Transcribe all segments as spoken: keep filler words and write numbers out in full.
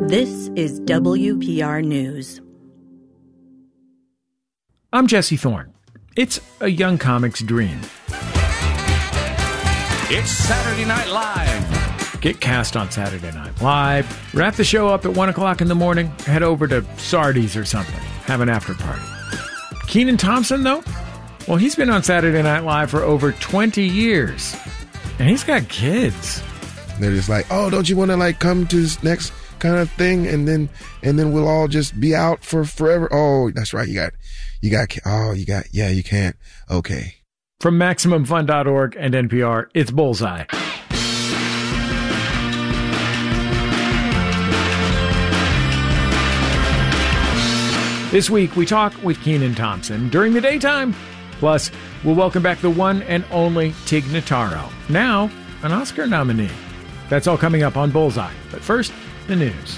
This is W P R News. I'm Jesse Thorne. It's a young comic's dream. It's Saturday Night Live. Get cast on Saturday Night Live, wrap the show up at one o'clock in the morning, head over to Sardi's or something, have an after party. Kenan Thompson, though? Well, he's been on Saturday Night Live for over twenty years, and he's got kids. They're just like, oh, don't you want to like come to this next kind of thing, and then and then we'll all just be out for forever? Oh, that's right. You got, you got, oh, you got, yeah, you can't. Okay. From Maximum Fun dot org and N P R, it's Bullseye. This week, we talk with Kenan Thompson during the daytime. Plus, we'll welcome back the one and only Tig Notaro, now an Oscar nominee. That's all coming up on Bullseye. But first, the news.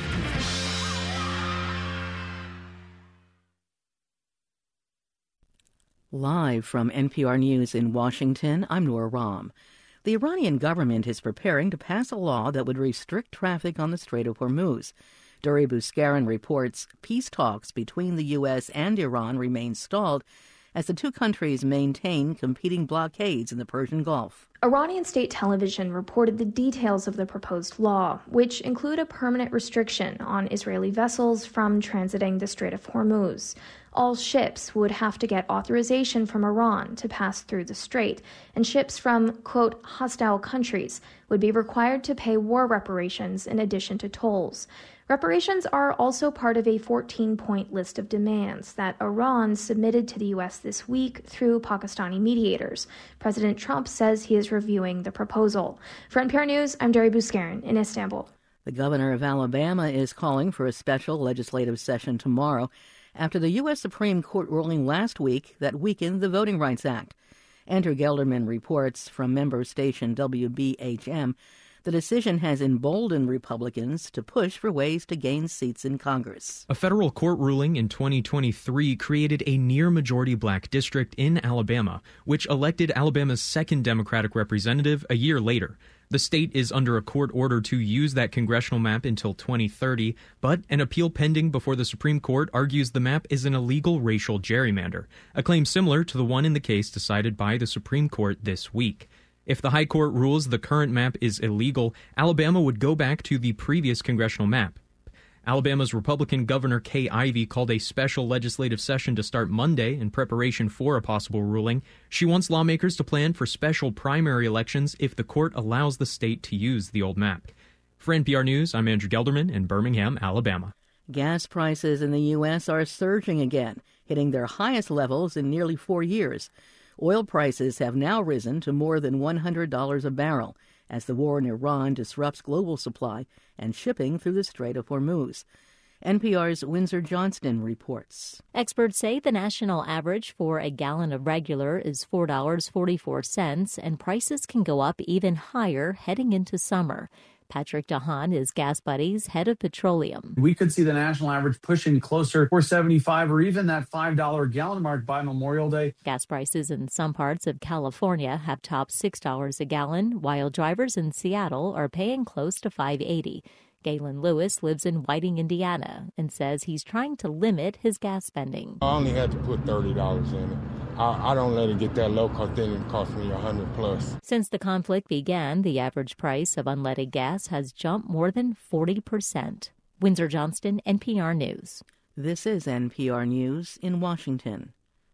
Live from N P R News in Washington, I'm Noor Ram. The Iranian government is preparing to pass a law that would restrict traffic on the Strait of Hormuz. Duri Bouskaran reports peace talks between the U S and Iran remain stalled as the two countries maintain competing blockades in the Persian Gulf. Iranian state television reported the details of the proposed law, which include a permanent restriction on Israeli vessels from transiting the Strait of Hormuz. All ships would have to get authorization from Iran to pass through the strait, and ships from, quote, hostile countries would be required to pay war reparations in addition to tolls. Reparations are also part of a fourteen-point list of demands that Iran submitted to the U S this week through Pakistani mediators. President Trump says he is reviewing the proposal. For N P R News, I'm Duri Bouskaran in Istanbul. The governor of Alabama is calling for a special legislative session tomorrow after the U S Supreme Court ruling last week that weakened the Voting Rights Act. Andrew Gelderman reports from member station W B H M the decision has emboldened Republicans to push for ways to gain seats in Congress. A federal court ruling in twenty twenty-three created a near-majority black district in Alabama, which elected Alabama's second Democratic representative a year later. The state is under a court order to use that congressional map until twenty thirty, but an appeal pending before the Supreme Court argues the map is an illegal racial gerrymander, a claim similar to the one in the case decided by the Supreme Court this week. If the High Court rules the current map is illegal, Alabama would go back to the previous congressional map. Alabama's Republican Governor Kay Ivey called a special legislative session to start Monday in preparation for a possible ruling. She wants lawmakers to plan for special primary elections if the court allows the state to use the old map. For N P R News, I'm Andrew Gelderman in Birmingham, Alabama. Gas prices in the U S are surging again, hitting their highest levels in nearly four years. Oil prices have now risen to more than one hundred dollars a barrel as the war in Iran disrupts global supply and shipping through the Strait of Hormuz. N P R's Windsor Johnston reports. Experts say the national average for a gallon of regular is four dollars and forty-four cents, and prices can go up even higher heading into summer. Patrick DeHaan is Gas Buddy's head of petroleum. We could see the national average pushing closer to four seventy-five or even that five dollars a gallon mark by Memorial Day. Gas prices in some parts of California have topped six dollars a gallon, while drivers in Seattle are paying close to five dollars and eighty cents. Galen Lewis lives in Whiting, Indiana, and says he's trying to limit his gas spending. I only had to put thirty dollars in it. I, I don't let it get that low because then it costs me one hundred dollars plus. Since the conflict began, the average price of unleaded gas has jumped more than forty percent. Windsor Johnston, N P R News. This is N P R News in Washington.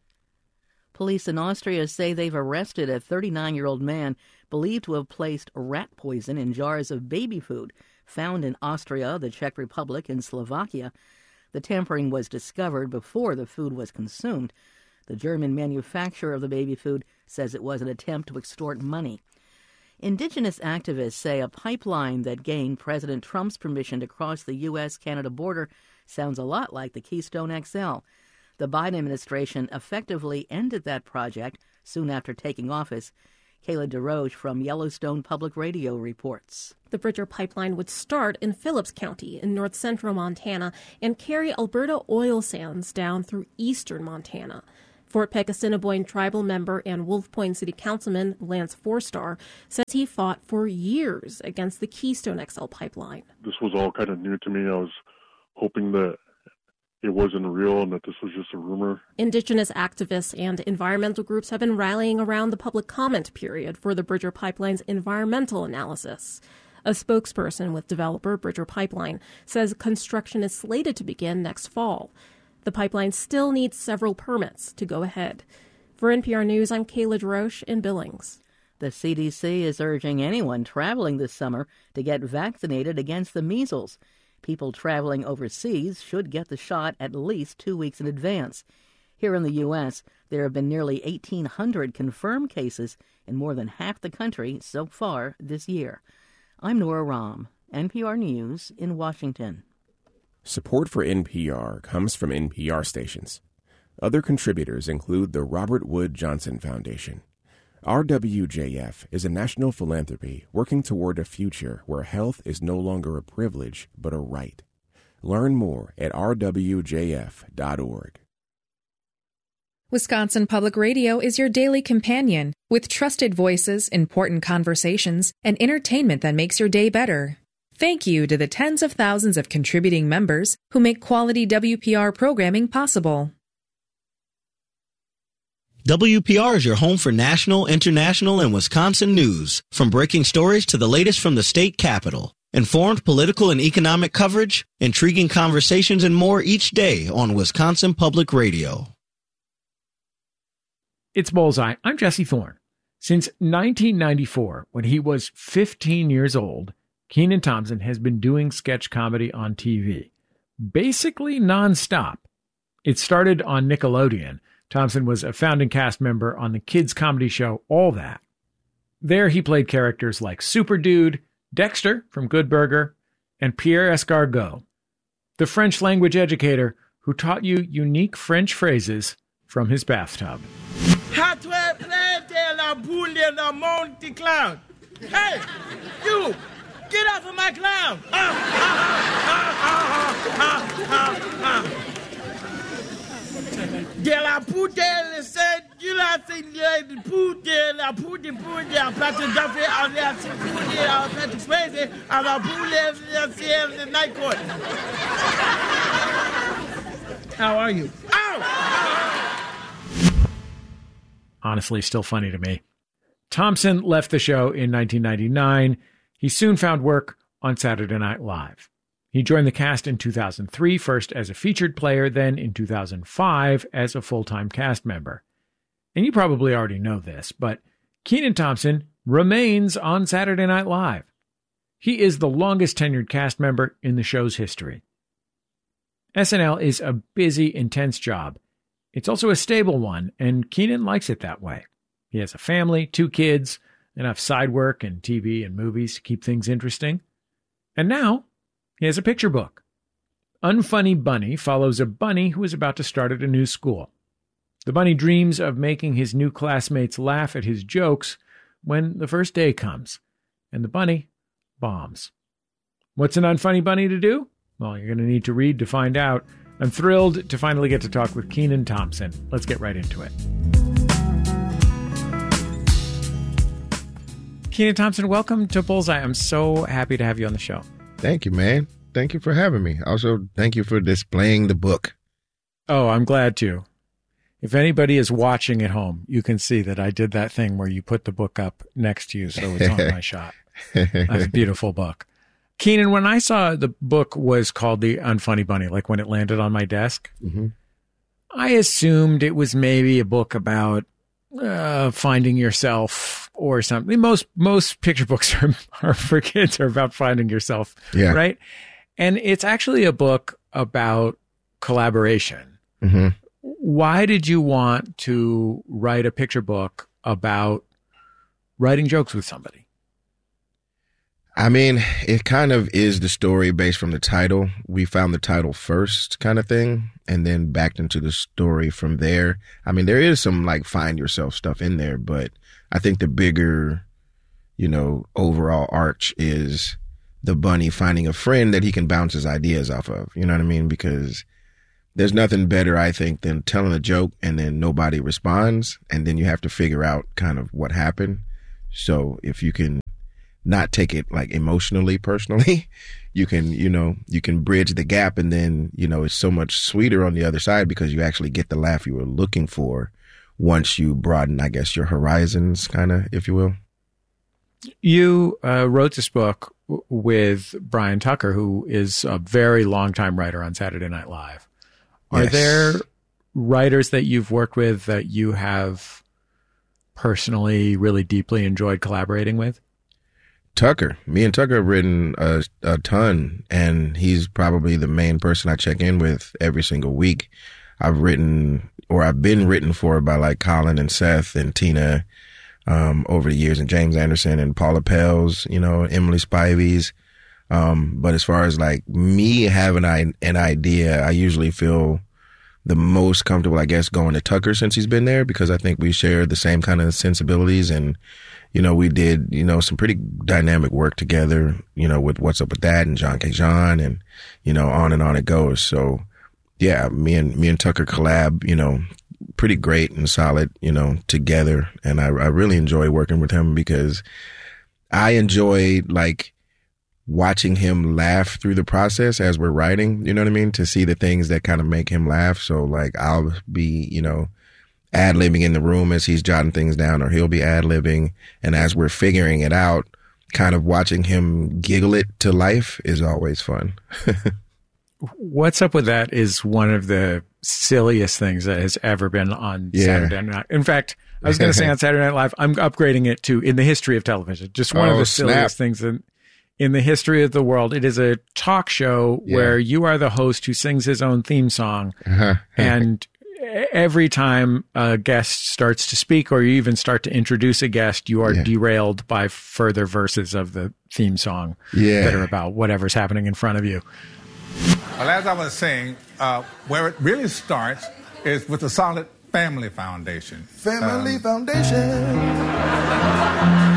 Police in Austria say they've arrested a thirty-nine-year-old man believed to have placed rat poison in jars of baby food found in Austria, the Czech Republic, and Slovakia. The tampering was discovered before the food was consumed. The German manufacturer of the baby food says it was an attempt to extort money. Indigenous activists say a pipeline that gained President Trump's permission to cross the U S Canada border sounds a lot like the Keystone X L. The Biden administration effectively ended that project soon after taking office. Kayla DeRoche from Yellowstone Public Radio reports. The Bridger pipeline would start in Phillips County in north-central Montana and carry Alberta oil sands down through eastern Montana. Fort Peck Assiniboine tribal member and Wolf Point City Councilman Lance Forstar says he fought for years against the Keystone X L pipeline. This was all kind of new to me. I was hoping that it wasn't real and that this was just a rumor. Indigenous activists and environmental groups have been rallying around the public comment period for the Bridger Pipeline's environmental analysis. A spokesperson with developer Bridger Pipeline says construction is slated to begin next fall. The pipeline still needs several permits to go ahead. For N P R News, I'm Kayla DeRoche in Billings. The C D C is urging anyone traveling this summer to get vaccinated against the measles. People traveling overseas should get the shot at least two weeks in advance. Here in the U S, there have been nearly eighteen hundred confirmed cases in more than half the country so far this year. I'm Nora Rahm, N P R News in Washington. Support for N P R comes from N P R stations. Other contributors include the Robert Wood Johnson Foundation. R W J F is a national philanthropy working toward a future where health is no longer a privilege but a right. Learn more at r w j f dot org. Wisconsin Public Radio is your daily companion with trusted voices, important conversations, and entertainment that makes your day better. Thank you to the tens of thousands of contributing members who make quality W P R programming possible. W P R is your home for national, international, and Wisconsin news, from breaking stories to the latest from the state capitol. Informed political and economic coverage, intriguing conversations, and more each day on Wisconsin Public Radio. It's Bullseye. I'm Jesse Thorne. Since nineteen ninety-four, when he was fifteen years old, Kenan Thompson has been doing sketch comedy on T V, basically nonstop. It started on Nickelodeon. Thompson was a founding cast member on the kids' comedy show All That. There he played characters like Super Dude, Dexter from Good Burger, and Pierre Escargot, the French language educator who taught you unique French phrases from his bathtub. Hey, you! Get off of my cloud! De la poudre, c'est de la poudre, la poudre, poudre, la pâte d'affaires, la poudre, la pâte crazy, la poudre, the night court. How are you? Ow! Honestly, still funny to me. Thompson left the show in nineteen ninety-nine. He soon found work on Saturday Night Live. He joined the cast in two thousand three, first as a featured player, then in two thousand five as a full-time cast member. And you probably already know this, but Kenan Thompson remains on Saturday Night Live. He is the longest tenured cast member in the show's history. S N L is a busy, intense job. It's also a stable one, and Kenan likes it that way. He has a family, two kids, enough side work and T V and movies to keep things interesting. And now, he has a picture book. Unfunny Bunny follows a bunny who is about to start at a new school. The bunny dreams of making his new classmates laugh at his jokes when the first day comes, and the bunny bombs. What's an unfunny bunny to do? Well, you're going to need to read to find out. I'm thrilled to finally get to talk with Kenan Thompson. Let's get right into it. Kenan Thompson, welcome to Bullseye. I'm so happy to have you on the show. Thank you, man. Thank you for having me. Also, thank you for displaying the book. Oh, I'm glad to. If anybody is watching at home, you can see that I did that thing where you put the book up next to you so it's on my shot. That's a beautiful book. Kenan, when I saw the book was called The Unfunny Bunny, like when it landed on my desk, mm-hmm. I assumed it was maybe a book about uh, finding yourself or something. Most most picture books are, are for kids are about finding yourself, yeah. Right? And it's actually a book about collaboration. Mm-hmm. Why did you want to write a picture book about writing jokes with somebody? I mean, it kind of is the story based from the title. We found the title first kind of thing and then backed into the story from there. I mean, there is some like find yourself stuff in there, but I think the bigger, you know, overall arch is the bunny finding a friend that he can bounce his ideas off of. You know what I mean? Because there's nothing better, I think, than telling a joke and then nobody responds, and then you have to figure out kind of what happened. So if you can not take it like emotionally, personally, you can, you know, you can bridge the gap, and then, you know, it's so much sweeter on the other side because you actually get the laugh you were looking for once you broaden, I guess, your horizons, kind of, if you will. You uh, wrote this book w- with Brian Tucker, who is a very long-time writer on Saturday Night Live. Are Yes. there writers that you've worked with that you have personally really deeply enjoyed collaborating with? Tucker. Me and Tucker have written a, a ton, and he's probably the main person I check in with every single week. I've written, or I've been written for by like Colin and Seth and Tina um, over the years, and James Anderson and Paula Pels, you know, Emily Spivey's. Um, but as far as like me having I, an idea, I usually feel the most comfortable, I guess, going to Tucker since he's been there, because I think we share the same kind of sensibilities, and, you know, we did, you know, some pretty dynamic work together, you know, with What's Up With That and John K. John, and, you know, on and on it goes. So yeah, me and, me and Tucker collab, you know, pretty great and solid, you know, together. And I, I really enjoy working with him because I enjoy like watching him laugh through the process as we're writing, you know what I mean? To see the things that kind of make him laugh. So like I'll be, you know, ad-libbing in the room as he's jotting things down, or he'll be ad-libbing. And as we're figuring it out, kind of watching him giggle it to life is always fun. What's Up With That is one of the silliest things that has ever been on yeah. Saturday Night. In fact, I was going to say on Saturday Night Live, I'm upgrading it to in the history of television. Just one oh, of the silliest snap. things in, in the history of the world. It is a talk show yeah. where you are the host who sings his own theme song. Uh-huh. And every time a guest starts to speak, or you even start to introduce a guest, you are yeah. derailed by further verses of the theme song yeah. that are about whatever's happening in front of you. Well, as I was saying, uh, where it really starts is with a solid family foundation. Family um, foundation.